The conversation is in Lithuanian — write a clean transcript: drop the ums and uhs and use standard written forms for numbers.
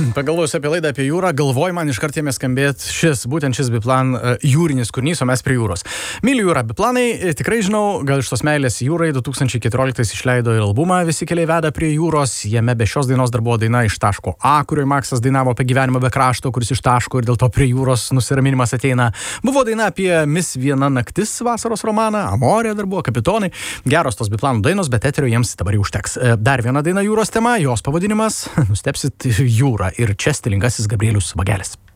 Pagalvojus apie laidą apie jūrą, galvoj man iš karto ėmė skambėti būtent šis Biplan jūrinis kūrinys, o mes prie jūros. Myliu jūrą, Biplanai, tikrai žinau, gal iš tos meilės jūrai 2014 išleido ir albumą Visi keliai veda prie jūros, jame be šios dainos dar buvo daina Iš taško A, kurioje Maksas dainavo apie gyvenimą be krašto, kuris iš taško ir dėl to prie jūros nusiraminimas ateina. Buvo daina apie Mis viena naktis vasaros romaną, Amorė dar buvo, Kapitonai, geros tos Biplanų dainos, bet eterio jiems dabar jau užteks. Dar viena daina jūros tema, jos pavadinimas, nustepsit, Jūra ir čia stilingasis Gabrielius Vagelis.